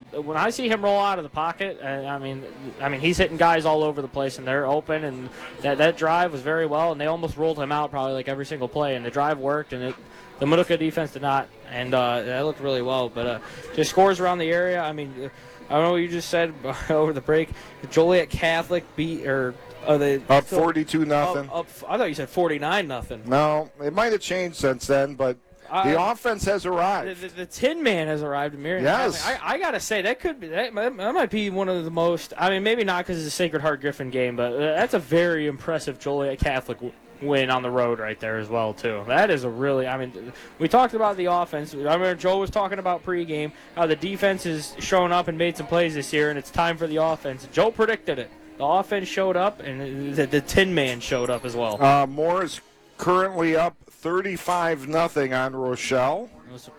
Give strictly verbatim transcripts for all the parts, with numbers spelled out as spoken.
when I see him roll out of the pocket, uh, I mean, I mean, he's hitting guys all over the place, and they're open, and that, that drive was very well, and they almost rolled him out probably like every single play, and the drive worked, and it, the Minooka defense did not, and uh, that looked really well. But uh, just scores around the area. I mean, I don't know what you just said over the break. Joliet Catholic beat or. Oh, they up forty-two nothing. Up, up, I thought you said forty-nine nothing. No, it might have changed since then, but uh, the offense has arrived. The, the, the Tin Man has arrived in Marion. Yes. I, I got to say, that could be that, that might be one of the most, I mean, maybe not because it's a Sacred Heart Griffin game, but that's a very impressive Joliet Catholic win on the road right there as well, too. That is a really, I mean, we talked about the offense. I remember Joe was talking about pregame, how the defense has shown up and made some plays this year, and it's time for the offense. Joe predicted it. The offense showed up, and the, the Tin Man showed up as well. Uh, Moore is currently up thirty-five nothing on Rochelle.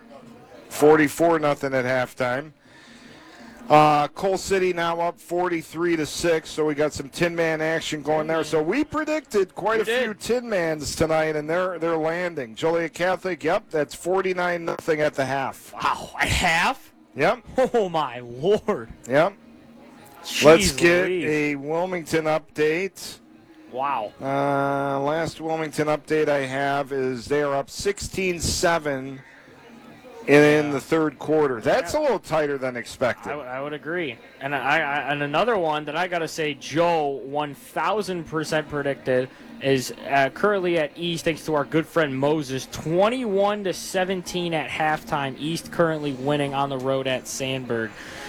forty-four nothing at halftime. Uh, Coal City now up forty-three to six, so we got some Tin Man action going there. So we predicted quite we a did. few Tin Mans tonight, and they're they're landing. Joliet Catholic, yep, that's forty-nine nothing at the half. Wow, at half? Yep. Oh, my Lord. Yep. Jeez Let's get Louise. a Wilmington update. Wow. Uh, last Wilmington update I have is they are up sixteen seven in, yeah. in the third quarter. That's yeah. a little tighter than expected. I, I would agree. And I, I and another one that I got to say Joe one thousand percent predicted is uh, currently at East, thanks to our good friend Moses, twenty-one to seventeen at halftime. East currently winning on the road at Sandburg.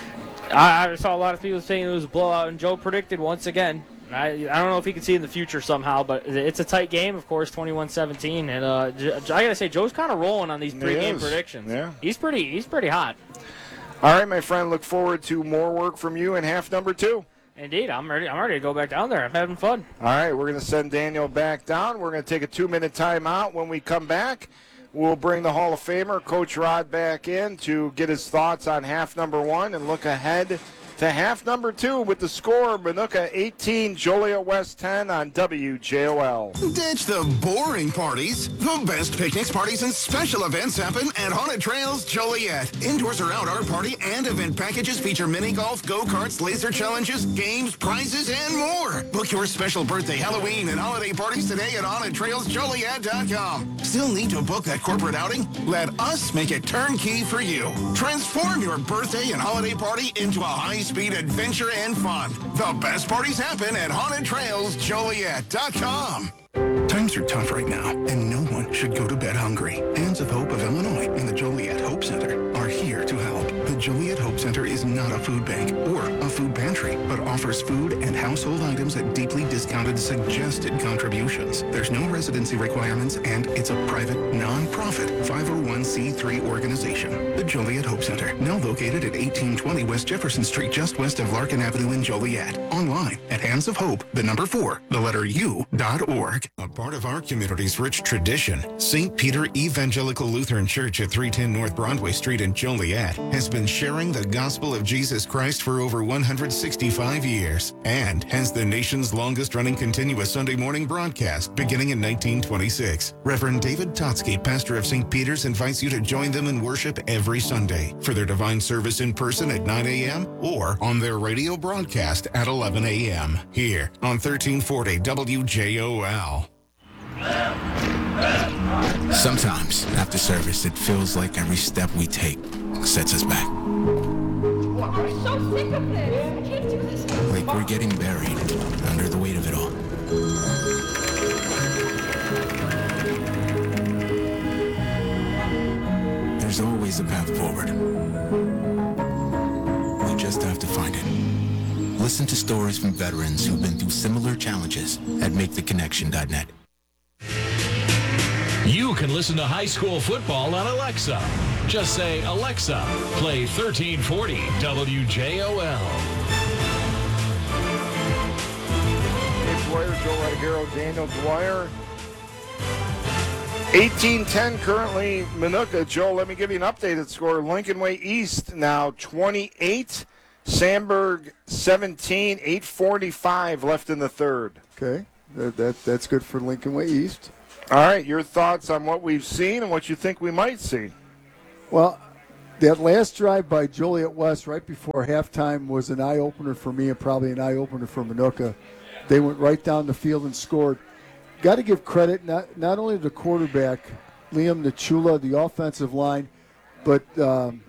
I, I saw a lot of people saying it was a blowout, and Joe predicted once again. I, I don't know if he can see in the future somehow, but it's a tight game, of course, twenty-one seventeen. And uh, I got to say, Joe's kind of rolling on these pregame predictions. Yeah. He's pretty, he's pretty hot. All right, my friend, look forward to more work from you in half number two. Indeed, I'm ready. I'm ready to go back down there. I'm having fun. All right, we're going to send Daniel back down. We're going to take a two-minute timeout. When we come back, we'll bring the Hall of Famer, Coach Rod, back in to get his thoughts on half number one and look ahead to half number two with the score, Minooka eighteen, Joliet West ten on W J O L. Ditch the boring parties. The best picnics, parties, and special events happen at Haunted Trails Joliet. Indoors or outdoor party and event packages feature mini golf, go-karts, laser challenges, games, prizes, and more. Book your special birthday, Halloween, and holiday parties today at haunted trails joliet dot com. Still need to book that corporate outing? Let us make it turnkey for you. Transform your birthday and holiday party into a high-speed adventure and fun. The best parties happen at haunted trails joliet dot com. Times are tough right now, and no one should go to bed hungry. Hands of Hope of Illinois and the Joliet Hope Center are here to help. The Joliet Hope Center is not a food bank or a food pantry, but offers food and household items at deeply discounted suggested contributions. There's no residency requirements, and it's a private, non-profit five oh one c three organization. The Joliet Hope Center, now located at eighteen twenty West Jefferson Street, just west of Larkin Avenue in Joliet. Online at Hands of Hope, the number four, the letter U, dot org. A part of our community's rich tradition, Saint Peter Evangelical Lutheran Church at three ten North Broadway Street in Joliet has been sharing the gospel of Jesus Christ for over one hundred sixty-five years and has the nation's longest-running continuous Sunday morning broadcast beginning in nineteen twenty-six. Reverend David Totsky, pastor of Saint Peter's, invites you to join them in worship every Sunday for their divine service in person at nine a.m. or on their radio broadcast at eleven a.m. here on thirteen forty W J O L. Sometimes, after service, it feels like every step we take sets us back. I'm so sick of this. I can't do this anymore. Like we're getting buried under the weight of it all. There's always a path forward. We just have to find it. Listen to stories from veterans who've been through similar challenges at make the connection dot net. You can listen to high school football on Alexa. Just say, Alexa, play thirteen forty W J O L. Dave Dwyer, Joe Radagaro, Daniel Dwyer. eighteen ten currently, Minooka. Joe, let me give you an updated score. Lincoln Way East now twenty-eight, Sandburg seventeen, eight forty-five left in the third. Okay, that, that that's good for Lincoln Way East. All right, your thoughts on what we've seen and what you think we might see. Well, that last drive by Joliet West right before halftime was an eye-opener for me and probably an eye-opener for Minooka. They went right down the field and scored. Got to give credit not, not only to the quarterback, Liam Nachula, the offensive line, but um,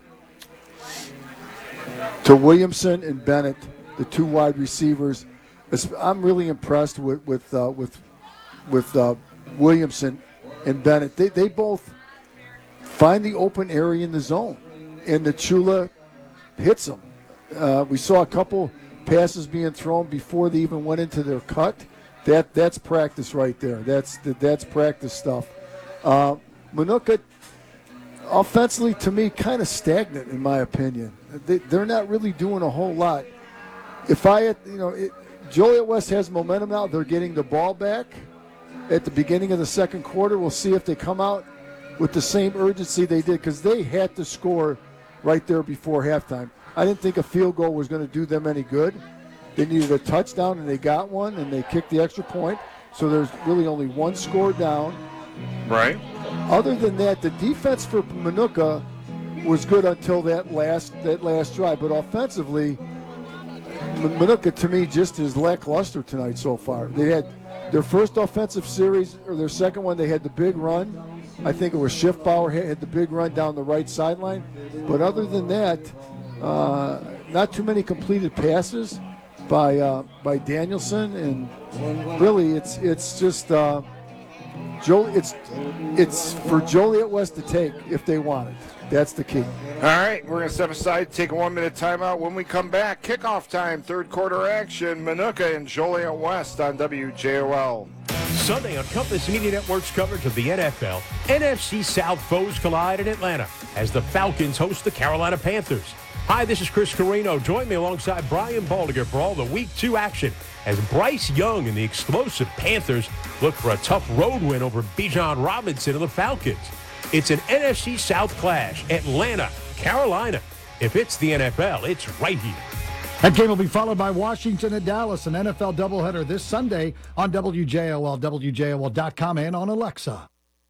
to Williamson and Bennett, the two wide receivers. I'm really impressed with with uh, with with uh, Williamson and Bennett. They they both find the open area in the zone, and Nachula hits them. Uh, we saw a couple passes being thrown before they even went into their cut. That that's practice right there. That's that's practice stuff. Uh, Minooka, offensively, to me, kind of stagnant in my opinion. They, they're not really doing a whole lot. If I, had, you know, it, Joliet West has momentum now. They're getting the ball back at the beginning of the second quarter. We'll see if they come out with the same urgency they did, because they had to score right there before halftime. I didn't think a field goal was going to do them any good. They needed a touchdown, and they got one, and they kicked the extra point. So there's really only one score down. Right. Other than that, the defense for Minooka was good until that last that last drive. But offensively, Minooka, to me, just is lackluster tonight so far. They had their first offensive series, or their second one, they had the big run. I think it was Schiffbauer had the big run down the right sideline. But other than that, uh, not too many completed passes by uh, by Danielson, and really, it's it's just uh, Joe. It's it's for Joliet West to take if they want it. That's the key. All right, we're going to step aside, take a one-minute timeout. When we come back, kickoff time, third quarter action, Minooka and Joliet West on W J O L. Sunday on Compass Media Network's coverage of the N F L, N F C South foes collide in Atlanta as the Falcons host the Carolina Panthers. Hi, this is Chris Carino. Join me alongside Brian Baldiger for all the Week two action as Bryce Young and the explosive Panthers look for a tough road win over Bijan Robinson and the Falcons. It's an N F C South clash, Atlanta, Carolina. If it's the N F L, it's right here. That game will be followed by Washington and Dallas, an N F L doubleheader this Sunday on W J O L, W J O L dot com, and on Alexa.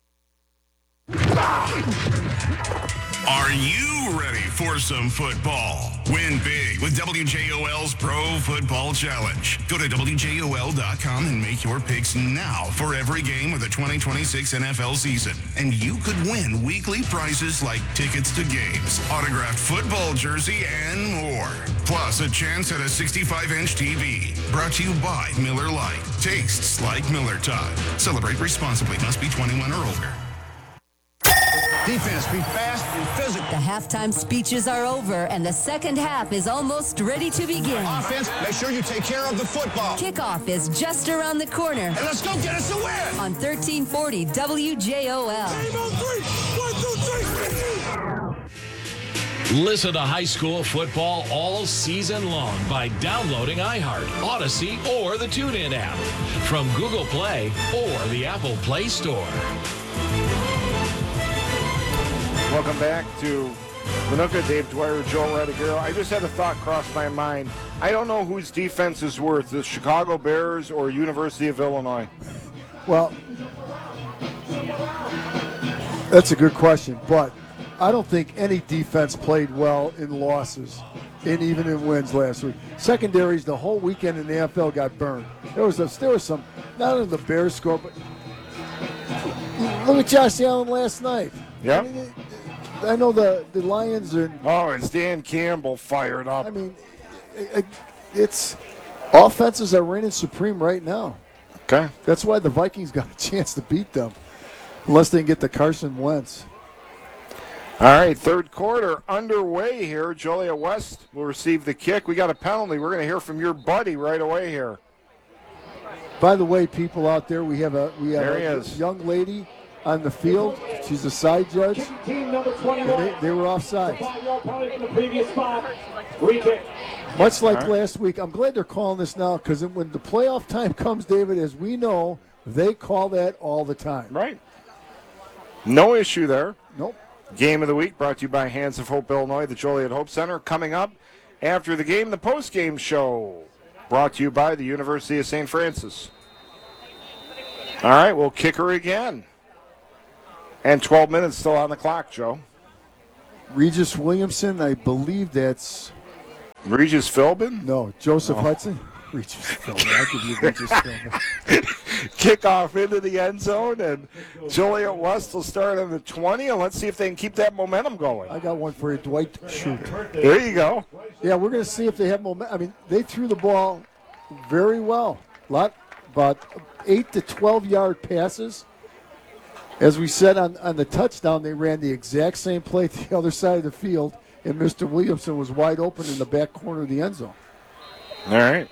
Are you ready for some football? Win big with W J O L's Pro Football Challenge. Go to W J O L dot com and make your picks now for every game of the twenty twenty-six N F L season. And you could win weekly prizes like tickets to games, autographed football jersey, and more. Plus, a chance at a sixty-five inch T V. Brought to you by Miller Lite. Tastes like Miller Time. Celebrate responsibly. Must be twenty-one or older. Defense, be fast and physical. The halftime speeches are over, and the second half is almost ready to begin. Offense, make sure you take care of the football. Kickoff is just around the corner. And let's go get us a win! On thirteen forty W J O L. Game on three! One, two, three! Listen to high school football all season long by downloading iHeart, Odyssey, or the TuneIn app from Google Play or the Apple Play Store. Welcome back to Minooka. Dave Dwyer, Joel Radiguero. I just had a thought cross my mind. I don't know whose defense is worse, the Chicago Bears or University of Illinois. Well, that's a good question, but I don't think any defense played well in losses, and even in wins last week. Secondaries the whole weekend in the N F L got burned. There was a, there was some, not in the Bears score, but look at Josh Allen last night. Yeah. I mean, I know the, the Lions are. Oh, it's Dan Campbell fired up. I mean, it, it's offenses are reigning supreme right now. Okay. That's why the Vikings got a chance to beat them, unless they can get the Carson Wentz. All right, third quarter underway here. Joliet West will receive the kick. We got a penalty. We're going to hear from your buddy right away here. By the way, people out there, we have a we have there he a is. young lady on the field. She's a side judge. Team number twenty-one. They, they were offside. In the previous spot. Re-kick. Much like right. last week, I'm glad they're calling this now, because when the playoff time comes, David, as we know, they call that all the time. Right. No issue there. Nope. Game of the week brought to you by Hands of Hope, Illinois, the Joliet Hope Center. Coming up after the game, the post-game show brought to you by the University of Saint Francis. All right, we'll kick her again. And twelve minutes still on the clock, Joe. Regis Williamson, I believe that's Regis Philbin? no Joseph No. Hudson. Regis Philbin. I'll give you Regis Philbin. Kickoff into the end zone, and Joliet West will start on the twenty, and let's see if they can keep that momentum going. I got one for you, Dwight Schrute. There you go. Yeah, we're going to see if they have momentum. I mean, they threw the ball very well. Lot about eight to twelve yard passes. As we said on, on the touchdown, they ran the exact same play to the other side of the field, and Mister Williamson was wide open in the back corner of the end zone. All right.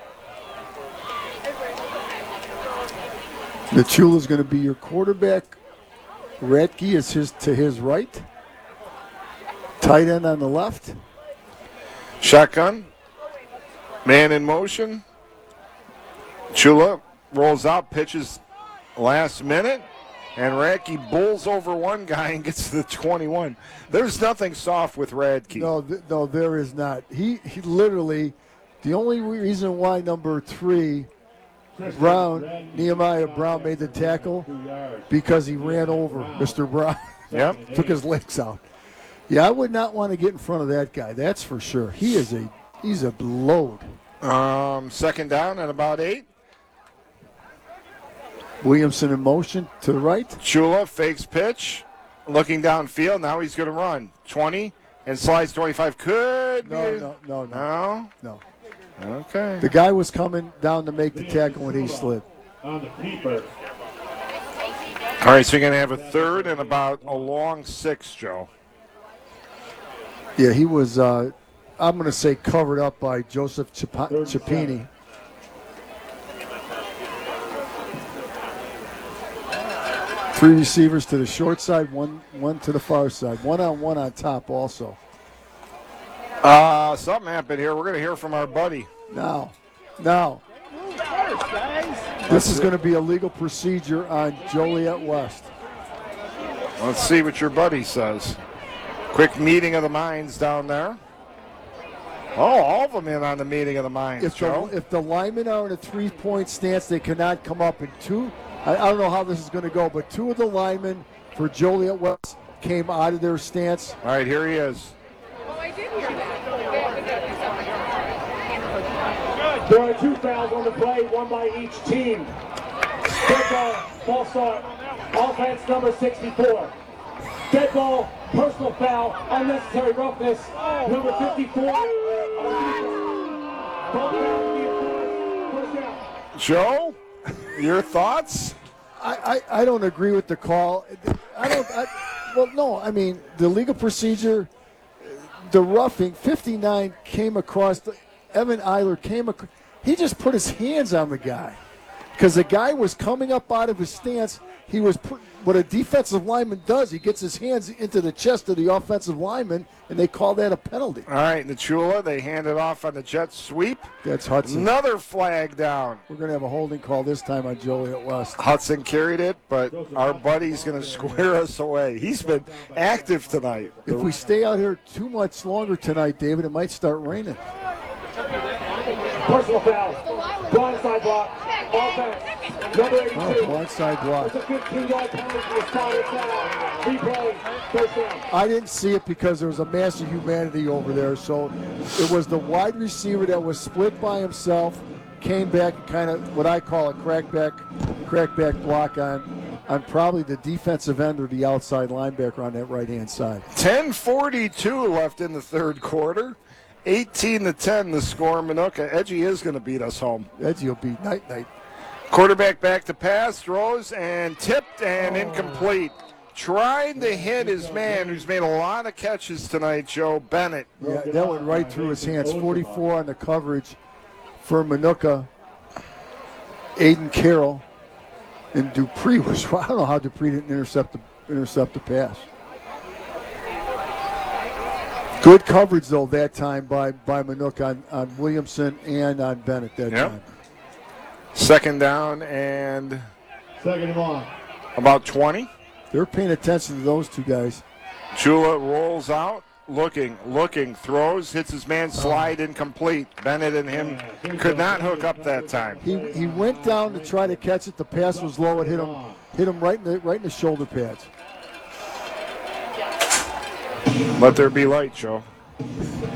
Nachula going to be your quarterback. Radke is his to his right. Tight end on the left. Shotgun. Man in motion. Chula rolls out, pitches last minute, and Radke bowls over one guy and gets to the twenty-one. There's nothing soft with Radke. No, th- no, there is not. He he literally, the only reason why number three, Brown, Nehemiah Brown made the tackle because he ran over Mister Brown. Yep. Took his legs out. Yeah, I would not want to get in front of that guy. That's for sure. He is a he's a load. Um, second down at about eight. Williamson in motion to the right. Chula fakes pitch, looking downfield. Now he's going to run twenty and slides twenty-five. Could No, be. no, no, no, No. no. Okay. The guy was coming down to make the tackle when he slid. On the keeper. All right, so you're going to have a third and about a long six, Joe. Yeah, he was, uh, I'm going to say, covered up by Joseph Chip- Chipini. Three receivers to the short side, one one to the far side. One on one on top also. Uh, something happened here. We're going to hear from our buddy. Now, now, this is going to be a legal procedure on Joliet West. Let's see what your buddy says. Quick meeting of the minds down there. Oh, all of them in on the meeting of the minds, If the, Joe. if the linemen are in a three-point stance, they cannot come up. And two, I, I don't know how this is going to go, but two of the linemen for Joliet West came out of their stance. All right, here he is. There are two fouls on the play, one by each team. Dead ball, false start. Offense number sixty-four. Dead ball, personal foul, unnecessary roughness. Number fifty-four. Ball foul, first down. Joe, your thoughts? I, I, I don't agree with the call. I don't. I, well, no. I mean, the legal procedure, the roughing, fifty-nine came across. The, Evan Eiler came across. He just put his hands on the guy because the guy was coming up out of his stance. He was put, what a defensive lineman does. He gets his hands into the chest of the offensive lineman, and they call that a penalty. All right, Nachula, they hand it off on the jet sweep. That's Hudson. Another flag down. We're going to have a holding call this time on Joliet West. Hudson carried it, but our buddy's going to square us away. He's been active tonight. If we stay out here too much longer tonight, David, it might start raining. Personal foul. Blindside block. Offense. Number eighty-two. Oh, blindside block. It's a fifteen-yard penalty for the spotted foul. Replay. First down. I didn't see it because there was a mass of humanity over there. So it was the wide receiver that was split by himself, came back and kind of what I call a crackback, crackback block on, on probably the defensive end or the outside linebacker on that right-hand side. ten forty-two left in the third quarter. eighteen to ten the score. Minooka. Edgy is going to beat us home. Edgy will beat night-night. Quarterback back to pass, throws, and tipped and incomplete. Trying to hit his man who's made a lot of catches tonight, Joe Bennett. Yeah, that went right through his hands. forty-four on the coverage for Minooka. Aiden Carroll. And Dupree was, I don't know how Dupree didn't intercept the, intercept the pass. Good coverage, though, that time by, by Minooka on, on Williamson and on Bennett that Yep. time. Second down and Second and long. about twenty. They're paying attention to those two guys. Chula rolls out, looking, looking, throws, hits his man, slide incomplete. Bennett and him could not hook up that time. He he went down to try to catch it. The pass was low. It hit him hit him right in the right in the shoulder pads. Let there be light, Joe.